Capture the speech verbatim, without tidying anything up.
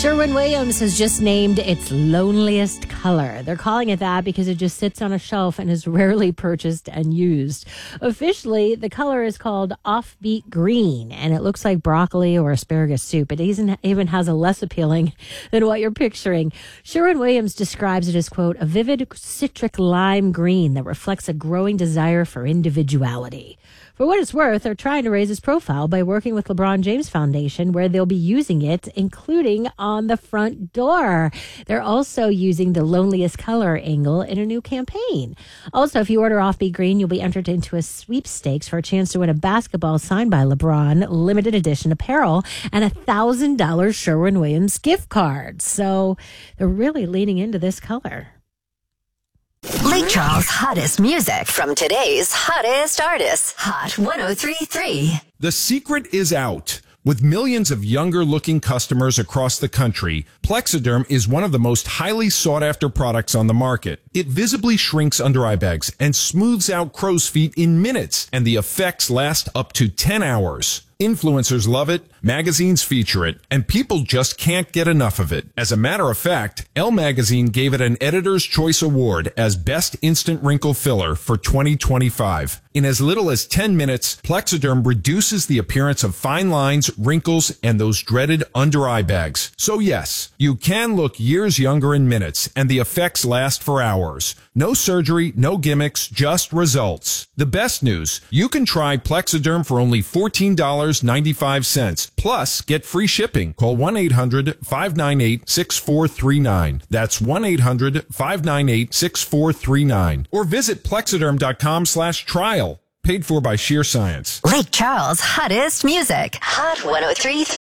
Sherwin-Williams has just named its loneliest color. They're calling it that because it just sits on a shelf and is rarely purchased and used. Officially, the color is called Offbeat Green, and it looks like broccoli or asparagus soup. It even has a less appealing than what you're picturing. Sherwin-Williams describes it as, quote, a vivid citric lime green that reflects a growing desire for individuality. For what it's worth, they're trying to raise its profile by working with LeBron James Foundation, where they'll be using it, including on the front door. They're also using the loneliest color angle in a new campaign. Also, if you order Offbeat Green, you'll be entered into a sweepstakes for a chance to win a basketball signed by LeBron, limited edition apparel, and a one thousand dollars Sherwin-Williams gift card. So they're really leaning into this color. Lake Charles' hottest music from today's hottest artists. Hot one oh three point three. The secret is out. With millions of younger-looking customers across the country, Plexiderm is one of the most highly sought-after products on the market. It visibly shrinks under-eye bags and smooths out crow's feet in minutes, and the effects last up to ten hours. Influencers love it, magazines feature it, and people just can't get enough of it. As a matter of fact, Elle Magazine gave it an Editor's Choice Award as Best Instant Wrinkle Filler for twenty twenty-five. In as little as ten minutes, Plexiderm reduces the appearance of fine lines, wrinkles, and those dreaded under-eye bags. So yes, you can look years younger in minutes, and the effects last for hours. No surgery, no gimmicks, just results. The best news, you can try Plexiderm for only fourteen dollars and ninety-five cents. Plus, get free shipping. Call one eight hundred five nine eight six four three nine. That's one eight hundred five nine eight six four three nine. Or visit plexiderm.com slash trial. Paid for by Sheer Science. Lake Charles' hottest music. Hot one oh three point three.